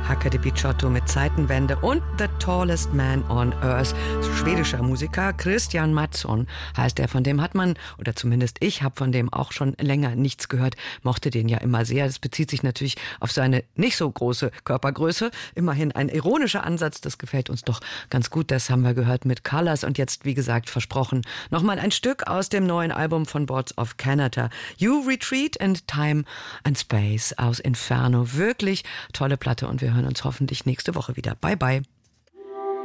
Hacke de Picciotto mit Zeitenwende und The Tallest Man on Earth. Schwedischer Musiker Christian Mattsson heißt er. Von dem hat man, oder zumindest ich habe von dem auch schon länger nichts gehört, mochte den ja immer sehr. Das bezieht sich natürlich auf seine nicht so große Körpergröße. Immerhin ein ironischer Ansatz, das gefällt uns doch ganz gut. Das haben wir gehört mit Colors und jetzt, wie gesagt, versprochen, nochmal ein Stück aus dem neuen Album von Boards of Canada. You Retreat and Time and Space aus Inferno. Wirklich tolle Platte und wir hören uns hoffentlich nächste Woche wieder. Bye, bye.